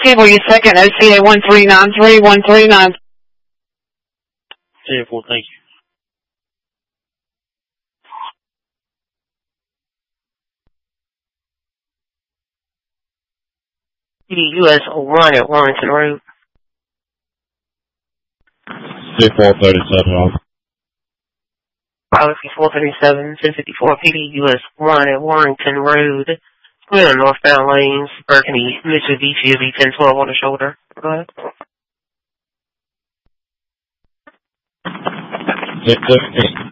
Cable, you second, OCA 1393139. 10-4, thank you. U.S. run at Warrington Road. 437 Policy 437, 1054 PD, U.S. run at Warrington Road. Clear on northbound lanes, Berkeley, Mitsubishi, V1012 on the shoulder. Go ahead. 615.